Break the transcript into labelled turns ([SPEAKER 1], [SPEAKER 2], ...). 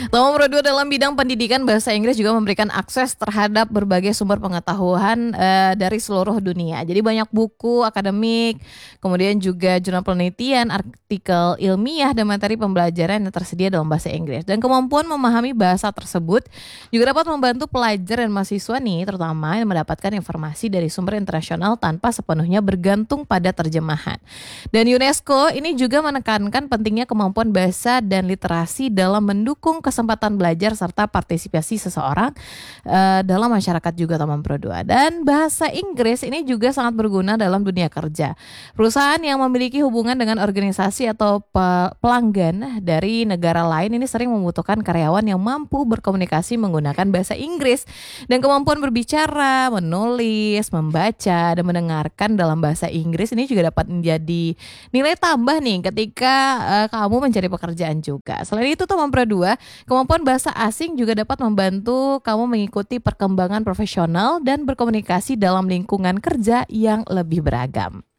[SPEAKER 1] Nomor dua dalam bidang pendidikan bahasa Inggris juga memberikan akses terhadap berbagai sumber pengetahuan dari seluruh dunia. Jadi banyak buku akademik, kemudian juga jurnal penelitian, artikel ilmiah dan materi pembelajaran yang tersedia dalam bahasa Inggris. Dan kemampuan memahami bahasa tersebut juga dapat membantu pelajar dan mahasiswa nih, terutama yang mendapatkan informasi dari sumber internasional tanpa sepenuhnya bergantung pada terjemahan. Dan UNESCO ini juga menekankan pentingnya kemampuan bahasa dan literasi dalam mendukung kesempatan belajar serta partisipasi seseorang dalam masyarakat juga teman Pro 2. Dan bahasa Inggris ini juga sangat berguna dalam dunia kerja. Perusahaan yang memiliki hubungan dengan organisasi atau pelanggan dari negara lain ini sering membutuhkan karyawan yang mampu berkomunikasi menggunakan bahasa Inggris. Dan kemampuan berbicara, menulis, membaca, dan mendengarkan dalam bahasa Inggris ini juga dapat menjadi nilai tambah nih ketika kamu mencari pekerjaan juga. Selain itu teman Pro 2, kemampuan bahasa asing juga dapat membantu kamu mengikuti perkembangan profesional dan berkomunikasi dalam lingkungan kerja yang lebih beragam.